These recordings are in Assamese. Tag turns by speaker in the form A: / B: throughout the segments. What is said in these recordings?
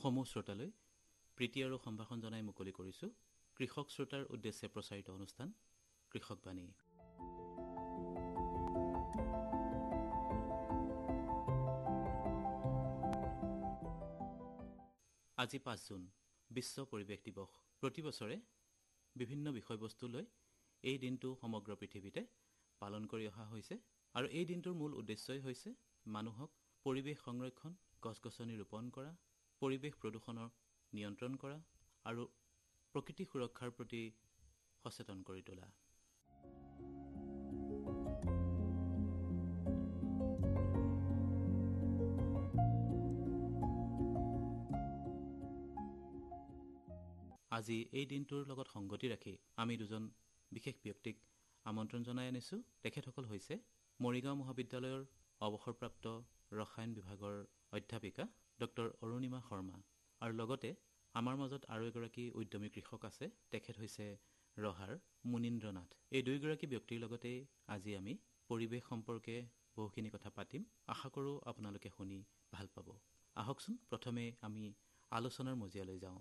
A: সমূহ শ্ৰোতালৈ প্ৰীতি আৰু সম্ভাষণ জনাই মুকলি কৰিছোঁ কৃষক শ্ৰোতাৰ উদ্দেশ্যে প্ৰচাৰিত অনুষ্ঠান কৃষকবাণী। আজি 5 জুন, বিশ্ব পৰিৱেশ দিৱস। প্ৰতি বছৰে বিভিন্ন বিষয়বস্তু লৈ এই দিনটো সমগ্ৰ পৃথিৱীতে পালন কৰি অহা হৈছে আৰু এই দিনটোৰ মূল উদ্দেশ্যই হৈছে মানুহক পৰিৱেশ সংৰক্ষণ, গছ-গছনি ৰোপণ কৰা, পৰিৱেশ প্ৰদূষণক নিয়ন্ত্ৰণ কৰা আৰু প্ৰকৃতি সুৰক্ষাৰ প্ৰতি সচেতন কৰি তোলা। আজি এই দিনটোৰ লগত সংগতি ৰাখি আমি দুজন বিশেষ ব্যক্তিক আমন্ত্ৰণ জনাই আনিছোঁ। তেখেতসকল হৈছে মৰিগাঁও মহাবিদ্যালয়ৰ অৱসৰপ্ৰাপ্ত ৰসায়ন বিভাগৰ অধ্যাপিকা ডক্টৰ অৰুণিমা শৰ্মা আৰু লগতে আমাৰ মাজত আৰু এগৰাকী উদ্যমী কৃষক আছে। তেখেত হৈছে ৰহাৰ মুনীন্দ্ৰ নাথ। এই দুয়োগৰাকী ব্যক্তিৰ লগতেই আজি আমি পৰিৱেশ সম্পৰ্কে বহুখিনি কথা পাতিম। আশা কৰোঁ আপোনালোকে শুনি ভাল পাব। আহকচোন প্ৰথমে আমি আলোচনাৰ মজিয়ালৈ যাওঁ।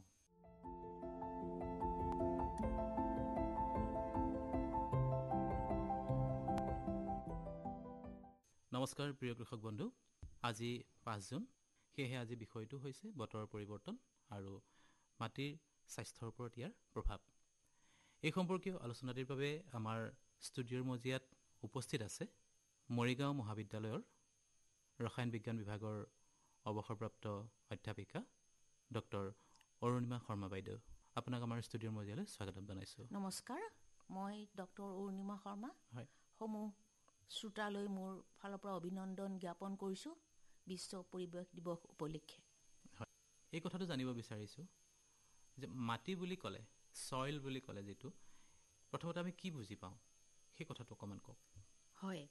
A: নমস্কাৰ প্ৰিয় কৃষক বন্ধু। আজি 5 জুন, সেয়েহে আজি বিষয়টো হৈছে বতৰৰ পৰিৱৰ্তন আৰু মাটিৰ স্বাস্থ্যৰ ওপৰত ইয়াৰ প্ৰভাৱ। এই সম্পৰ্কীয় আলোচনাটিৰ বাবে আমাৰ ষ্টুডিঅ'ৰ মজিয়াত উপস্থিত আছে মৰিগাঁও মহাবিদ্যালয়ৰ ৰসায়ন বিজ্ঞান বিভাগৰ অৱসৰপ্ৰাপ্ত অধ্যাপিকা ডক্টৰ অৰুণিমা শৰ্মা বাইদেউ। আপোনাক আমাৰ ষ্টুডিঅ'ৰ মজিয়ালৈ স্বাগতম জনাইছোঁ।
B: নমস্কাৰ, মই ডক্টৰ অৰুণিমা শৰ্মা।
A: হয়,
B: সমূহ শ্ৰোতালৈ মোৰ ফালৰ পৰা অভিনন্দন জ্ঞাপন কৰিছোঁ বিশ্ব পৰিৱেশ দিৱস উপলক্ষে।
A: হয়, এই কথাটো জানিব বিচাৰিছোঁ যে মাটি বুলি ক'লে, ছইল বুলি ক'লে যিটো, প্ৰথমতে আমি কি বুজি পাওঁ সেই কথাটো অকণমান কওক।
B: হয়,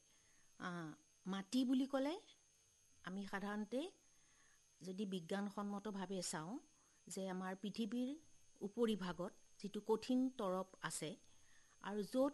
B: মাটি বুলি ক'লে আমি সাধাৰণতে যদি বিজ্ঞানসন্মতভাৱে চাওঁ যে আমাৰ পৃথিৱীৰ উপৰিভাগত যিটো কঠিন তৰপ আছে আৰু য'ত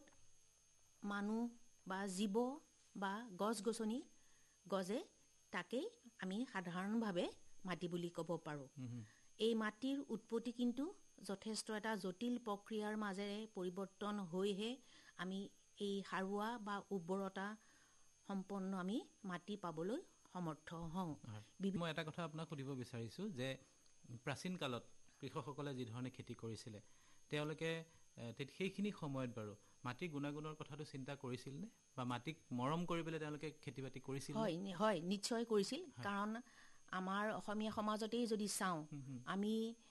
B: মানুহ বা জীৱ বা গছ-গছনি গজে, তাকেই আমি সাধাৰণভাৱে মাটি বুলি ক'ব পাৰোঁ। এই মাটিৰ উৎপত্তি কিন্তু যথেষ্ট এটা জটিল প্ৰক্ৰিয়াৰ মাজেৰে পৰিৱৰ্তন হৈহে আমি এই সাৰুৱা বা উৰ্বৰতা সম্পন্ন আমি মাটি পাবলৈ সমৰ্থ হওঁ।
A: মই এটা কথা আপোনাক সুধিব বিচাৰিছোঁ যে প্ৰাচীন কালত কৃষকসকলে যিধৰণে খেতি কৰিছিলে, তেওঁলোকে সেইখিনি সময়ত বাৰু মাটিৰ গুণাগুণৰ কথাটো চিন্তা কৰিছিলনে বা মাটিক মৰম কৰি পেলাই তেওঁলোকে খেতি বাতি কৰিছিল?
B: হয়, নিশ্চয় কৰিছিল। কাৰণ আমাৰ অসমীয়া সমাজতেই যদি চাওঁ, আমি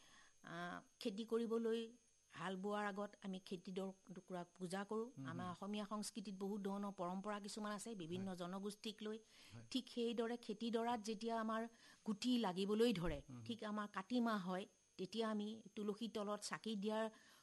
B: খেতি কৰিবলৈ হাল বোৱাৰ আগত আমি খেতিডৰাক পূজা কৰোঁ। আমাৰ অসমীয়া সংস্কৃতিত বহুত ধৰণৰ পৰম্পৰা কিছুমান আছে বিভিন্ন জনগোষ্ঠীক লৈ। ঠিক সেইদৰে খেতিডৰাত যেতিয়া আমাৰ গুটি লাগিবলৈ ধৰে, ঠিক আমাৰ কাতি মাহ হয়, তেতিয়া আমি তুলসী তলত চাকি দিয়াৰ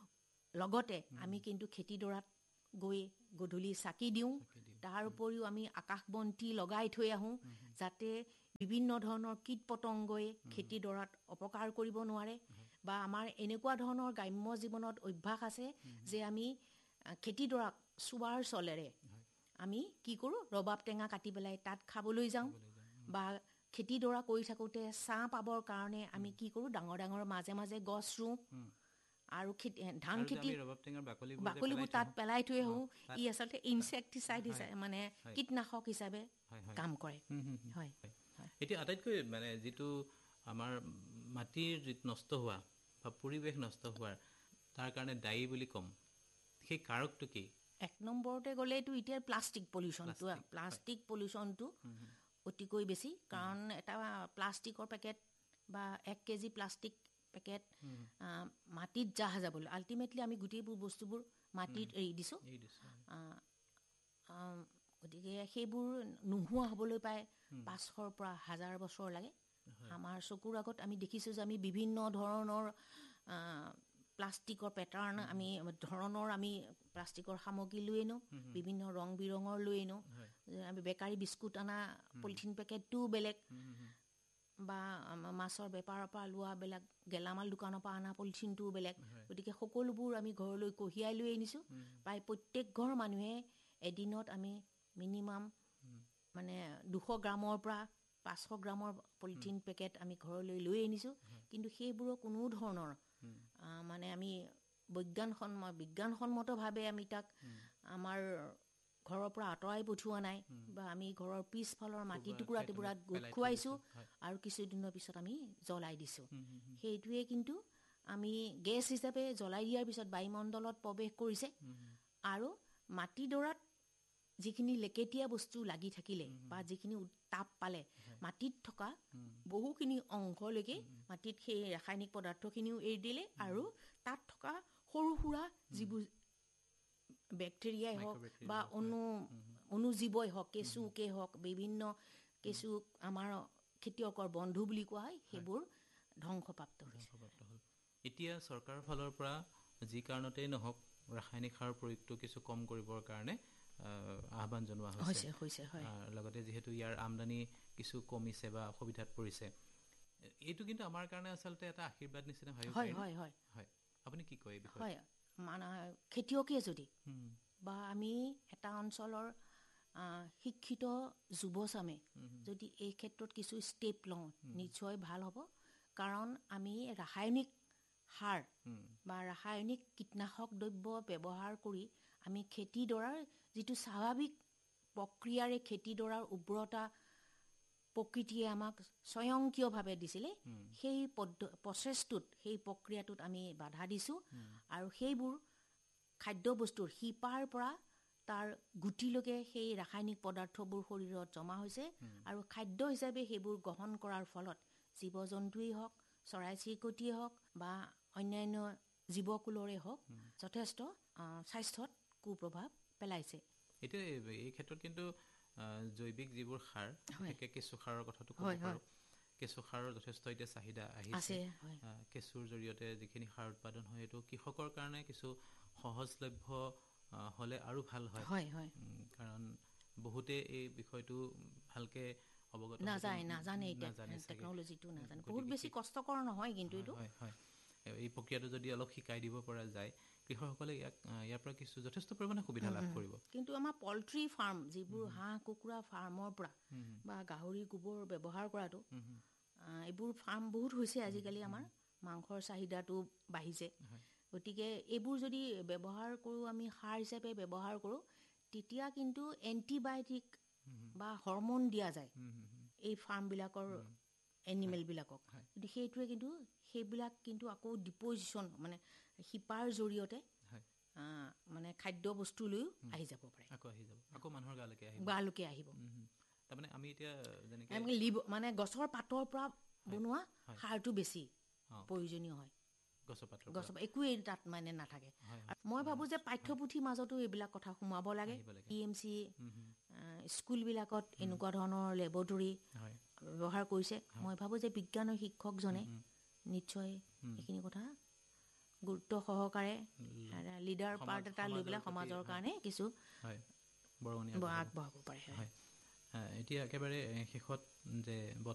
B: লগতে আমি কিন্তু খেতিডৰাত গৈ গধূলি চাকি দিওঁ। তাৰ উপৰিও আমি আকাশবন্তি লগাই থৈ আহোঁ, যাতে বিভিন্ন ধৰণৰ কীট পতংগই খেতিডৰাত অপকাৰ কৰিব নোৱাৰে। বা আমাৰ এনেকুৱা ধৰণৰ গ্ৰাম্য জীৱনত অভ্যাস আছে যে আমি খেতিডৰাক চোৱাৰ চলেৰে আমি কি কৰোঁ, ৰবাব টেঙা কাটি পেলাই তাত খাবলৈ যাওঁ। বা খেতিডৰা কৰি থাকোঁতে ছাঁ পাবৰ কাৰণে আমি কি কৰোঁ, ডাঙৰ ডাঙৰ মাজে মাজে গছ ৰুওঁ আৰু ধান খেতি বাকলিবোৰ তাত পেলাই থৈ আহোঁ। ই আচলতে ইনছেক্টিচাইড মানে কীটনাশক হিচাপে কাম কৰে। হয়,
A: এতিয়া আটাইতকৈ মানে যিটো আমাৰ মাটিৰ নষ্ট হোৱা বা পৰিৱেশ নষ্ট হোৱাৰ তাৰ কাৰণে দায়ী বুলি ক'ম, সেই কাৰকটো কি?
B: এক নম্বৰতে গ'লেতো এতিয়া প্লাষ্টিক পলিউশ্যনটো অতিকৈ বেছি। কাৰণ এটা প্লাষ্টিকৰ পেকেট বা 1 কেজি প্লাষ্টিক পেকেট মাটিত জাহ যাবলৈ, আল্টিমেটলি আমি গোটেইবোৰ বস্তুবোৰ মাটিত এৰি দিছোঁ। গতিকে সেইবোৰ নোহোৱা হ'বলৈ প্ৰায় 500ৰ পৰা 1000 বছৰ লাগে। আমাৰ চকুৰ আগত আমি দেখিছোঁ যে আমি বিভিন্ন ধৰণৰ প্লাষ্টিকৰ পেটাৰ্ণ আমি প্লাষ্টিকৰ সামগ্ৰী লৈ আনো, বিভিন্ন ৰং বিৰঙৰ লৈ আনো। আমি বেকাৰী বিস্কুট অনা পলিথিন পেকেটটোও বেলেগ, বা মাছৰ বেপাৰৰ পৰা লোৱাবিলাক গেলামাল দোকানৰ পৰা অনা পলিথিনটোও বেলেগ। গতিকে সকলোবোৰ আমি ঘৰলৈ কঢ়িয়াই লৈ আনিছোঁ। প্ৰায় প্ৰত্যেক ঘৰ মানুহে এদিনত আমি মিনিমাম মানে 200 গ্ৰামৰ পৰা 500 গ্ৰামৰ পলিথিন পেকেট আমি ঘৰলৈ লৈ আনিছোঁ, কিন্তু সেইবোৰৰ কোনো ধৰণৰ মানে আমি বিজ্ঞানসন্মতভাৱে আমি তাক আমাৰ ঘৰৰ পৰা আঁতৰাই পঠিওৱা নাই, বা আমি ঘৰৰ পিছফালৰ মাটি টুকুৰাত গোট খুৱাইছোঁ আৰু কিছুদিনৰ পিছত আমি জ্বলাই দিছোঁ। সেইটোৱে কিন্তু আমি গেছ হিচাপে জ্বলাই দিয়াৰ পিছত বায়ুমণ্ডলত প্ৰৱেশ কৰিছে, আৰু মাটিডৰাত যিখিনি লেকেটীয়া বস্তু লাগি থাকিলে বা যিখিনি তাপ পালে, মাটিত থকা বহুখিনি অংশলৈকে মাটিত সেই ৰাসায়নিক পদাৰ্থখিনিও এৰি দিলে, আৰু তাত থকা সৰু সুৰা যিবোৰ বেক্টেৰিয়াই হওক বা অনুজীৱই হওক, কেঁচুকে হওক, বিভিন্ন কেঁচু আমাৰ খেতিয়কৰ বন্ধু বুলি কোৱা হয়, সেইবোৰ ধ্বংসপ্ৰাপ্ত হৈছে।
A: এতিয়া চৰকাৰৰ ফালৰ পৰা যি কাৰণতেই নহওক ৰাসায়নিক সাৰ প্ৰয়োগটো কিছু কম কৰিবৰ কাৰণে আহ্বান জনোৱা হৈছে। লগতে যিহেতু ইয়াৰ আমদানি কিছু কমিছে বা অসুবিধাত পৰিছে, এইটো কিন্তু আমাৰ কাৰণে আচলতে এটা আশীৰ্বাদ নিচিনা ভাবিব পাৰি। হয়, আপুনি কি কয় এই বিষয়ে?
B: হয়, মানে খেতিয়কে যদি বা আমি এটা অঞ্চলৰ শিক্ষিত যুৱচামে যদি এই ক্ষেত্ৰত কিছু ষ্টেপ লওঁ, নিশ্চয় ভাল হ'ব। কাৰণ আমি ৰাসায়নিক সাৰ বা ৰাসায়নিক কীটনাশক দ্ৰব্য ব্যৱহাৰ কৰি আমি খেতিডৰাৰ যিটো স্বাভাৱিক প্ৰক্ৰিয়াৰে খেতিডৰাৰ উৰ্বৰতা প্ৰকৃতিয়ে আমাক স্বয়ংক্ৰিয়ভাৱে দিছিলে, সেই প্ৰচেছটোত, সেই প্ৰক্ৰিয়াটোত আমি বাধা দিছোঁ, আৰু সেইবোৰ খাদ্যবস্তুৰ শিপাৰ পৰা তাৰ গুটিলৈকে সেই ৰাসায়নিক পদাৰ্থবোৰ শৰীৰত জমা হৈছে, আৰু খাদ্য হিচাপে সেইবোৰ গ্ৰহণ কৰাৰ ফলত জীৱ জন্তুৱেই হওক, চৰাই চিৰিকটিয়ে হওক বা অন্যান্য জীৱকুলৰে হওক, যথেষ্ট স্বাস্থ্যত কুপ্ৰভাৱ পেলাইছে।
A: এতিয়া এই ক্ষেত্ৰত কিন্তু জৈৱিক যিবোৰ সাৰ, বিশেষকৈ কেঁচু সাৰৰ কথাটো ক'ব পাৰোঁ। কেঁচু সাৰৰ যথেষ্ট এতিয়া চাহিদা আহিছে। কেঁচুৰ জৰিয়তে যিখিনি সাৰ উৎপাদন হয়, এইটো কৃষকৰ কাৰণে কিছু সহজলভ্য হ'লে আৰু ভাল হয়। কাৰণ বহুতে এই বিষয়টো ভালকে অৱগত
B: নাজানে, টেকন'লজিটো নাজানে, বহুত বেছি কষ্টকৰ নহয় কিন্তু এইটো।
A: এই প্ৰক্ৰিয়াটো যদি অলপ শিকাই দিব পৰা যায়, কৃষকসকলে ইয়াৰ পৰা কিছু যথেষ্ট পৰিমাণে সুবিধা লাভ কৰিব।
B: কিন্তু আমাৰ পল্ট্ৰি ফাৰ্ম, যিবোৰ হাঁহ কুকুৰা ফাৰ্মৰ পৰা বা গাহৰি গোবৰ ব্যৱহাৰ কৰাটো, এইবোৰ ফাৰ্ম বহুত হৈছে আজিকালি। আমাৰ মাংসৰ চাহিদাটো বাঢ়িছে, গতিকে এইবোৰ যদি ব্যৱহাৰ কৰোঁ, আমি সাৰ হিচাপে ব্যৱহাৰ কৰোঁ, তেতিয়া কিন্তু এণ্টিবায়'টিক বা হৰম'ন দিয়া যায় এই ফাৰ্মবিলাকৰ এনিমেলবিলাকক। সেইটোৱে কিন্তু সেইবিলাক কিন্তু আকৌ ডিপজিশ্যন, মানে শিপাৰ জৰিয়তে মানে খাদ্য বস্তুলৈও আহি যাব পাৰে,
A: আকৌ মানুহৰ গালৈকে আহিব। তাৰমানে আমি এতিয়া যেনেকৈ
B: মানে গছৰ পাতৰ পৰা বনোৱা সাৰটো বেছি প্ৰয়োজনীয় হয়। গছৰ একোৱেই তাত মানে নাথাকে। মই ভাবোঁ যে পাঠ্যপুথিৰ মাজতো এইবিলাক কথা সোমাব লাগে। PMC স্কুলবিলাকত এনেকুৱা ধৰণৰ লেবৰেটৰী ব্যৱহাৰ কৰিছে। মই ভাবোঁ যে বিজ্ঞানৰ শিক্ষকজনে নিশ্চয় এইখিনি কথা গুৰুত্ব সহকাৰে লিডাৰ পাৰ্ট এটা লৈ পেলাই সমাজৰ কাৰণে কিছু আগবঢ়াব পাৰে।
A: এতিয়া একেবাৰে শেষত যে